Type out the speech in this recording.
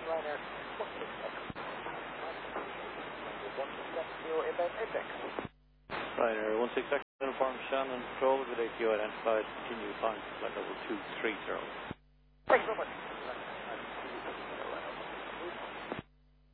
Ryanair 166. Number 170 inbound Apex. Ryanair 166, uniform Shannon Patrol with ATO identified, continue climb flight level 230. Thanks very much.